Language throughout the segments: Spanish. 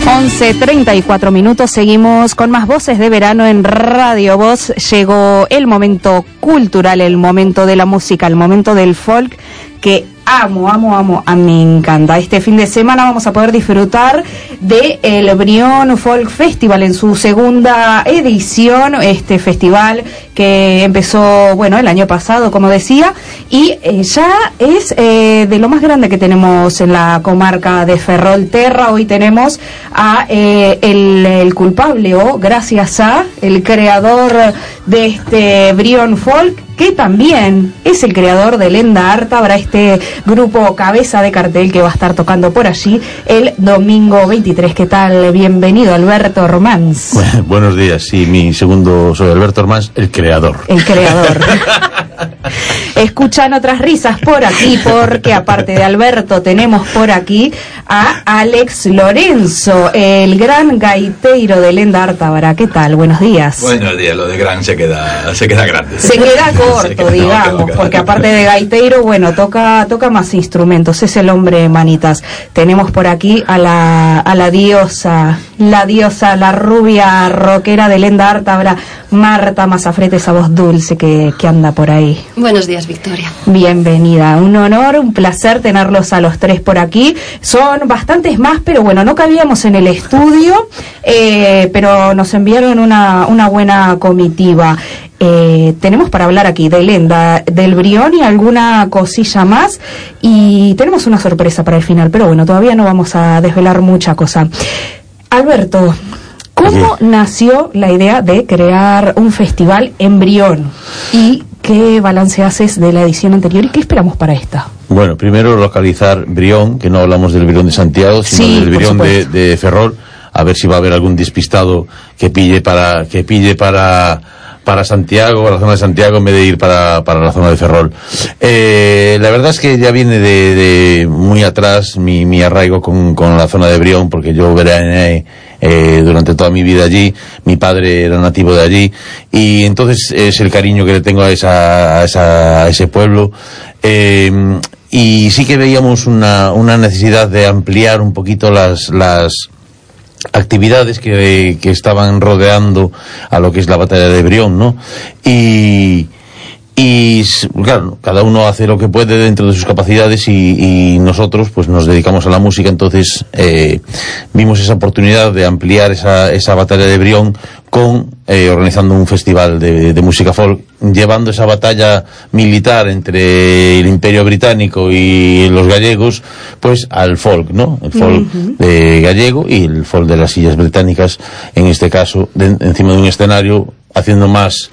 11:34 minutos, seguimos con más voces de verano en Radio Voz. Llegó el momento cultural, el momento de la música, el momento del folk que amo, me encanta. Este fin de semana vamos a poder disfrutar de el Brión Folk Festival en su segunda edición, este festival que empezó, bueno, el año pasado, como decía, y ya es de lo más grande que tenemos en la comarca de Ferrolterra. Hoy tenemos a el culpable, o gracias a el creador de este Brión Folk, que también es el creador de Lenda Ártabra, este grupo cabeza de cartel que va a estar tocando por allí el domingo 23. ¿Qué tal? Bienvenido, Alberto Romans. Bueno, buenos días, sí, soy Alberto Romans, el creador. El creador. Escuchan otras risas por aquí, porque aparte de Alberto tenemos por aquí a Alex Lorenzo, el gran gaiteiro de Lenda Ártabra. ¿Qué tal? Buenos días. Buenos días, lo de gran se queda grande. Se queda corto, digamos, porque aparte de gaiteiro, bueno, toca más instrumentos, es el hombre manitas. Tenemos por aquí a la diosa, la rubia rockera de Lenda Ártabra, Marta Mazafrete, esa voz dulce que anda por ahí. Buenos días, Victoria. Bienvenida, un honor, un placer tenerlos a los tres por aquí. Son bastantes más, pero bueno, no cabíamos en el estudio, pero nos enviaron una buena comitiva. Tenemos para hablar aquí de Lenda, del Brión y alguna cosilla más, y tenemos una sorpresa para el final, pero bueno, todavía no vamos a desvelar mucha cosa. Alberto, ¿cómo nació la idea de crear un festival en Brión? ¿Y qué balance haces de la edición anterior y qué esperamos para esta? Bueno, primero localizar Brión, que no hablamos del Brión de Santiago, sino del Brión de Ferrol, a ver si va a haber algún despistado que pille para Santiago, para la zona de Santiago, en vez de ir para la zona de Ferrol. La verdad es que ya viene de muy atrás mi arraigo con la zona de Brión, porque yo veraneé durante toda mi vida allí. Mi padre era nativo de allí, y entonces es el cariño que le tengo a ese pueblo. Y sí que veíamos una necesidad de ampliar un poquito las actividades que estaban rodeando a lo que es la batalla de Brión, ¿no? Y claro, cada uno hace lo que puede dentro de sus capacidades, y nosotros pues nos dedicamos a la música. Entonces vimos esa oportunidad de ampliar esa batalla de Brión organizando un festival de música folk, llevando esa batalla militar entre el Imperio Británico y los gallegos pues al folk, ¿no? El folk gallego y el folk de las Islas Británicas, en este caso encima de un escenario, haciendo más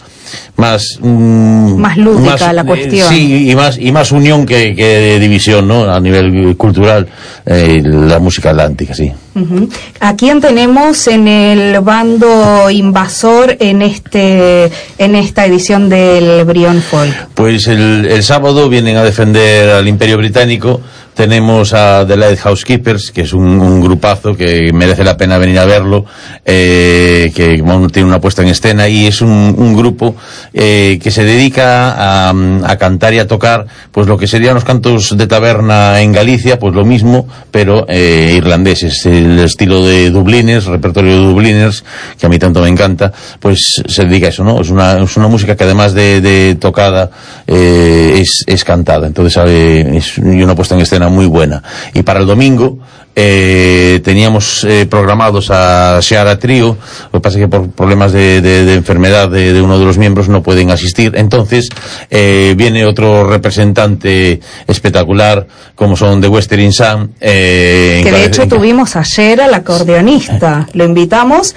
lúdica la cuestión. Sí, y más unión que división, ¿no? A nivel cultural, la música atlántica, sí. ¿A quién tenemos en el bando invasor en esta edición del Brión Folk? Pues el sábado vienen a defender al Imperio Británico. Tenemos a The Lighthouse Keepers, que es un grupazo que merece la pena venir a verlo, que tiene una puesta en escena, y es un grupo que se dedica a cantar y a tocar pues lo que serían los cantos de taberna en Galicia, pues lo mismo, pero irlandeses, el estilo de Dubliners, repertorio de Dubliners, que a mí tanto me encanta. Pues se dedica a eso, ¿no? Es una música que además de tocada es cantada, entonces es una puesta en escena muy buena. Y para el domingo teníamos programados a Seara Trío. Lo que pasa es que por problemas de enfermedad de uno de los miembros no pueden asistir. Entonces viene otro representante espectacular, como son The Western Sun, que de hecho tuvimos ayer al acordeonista, lo invitamos